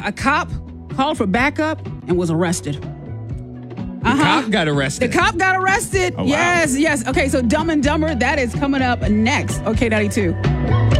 a cop called for backup and was arrested. The cop got arrested. The cop got arrested. Oh, wow. Yes. Okay, so Dumb and Dumber, that is coming up next. Okay, 92.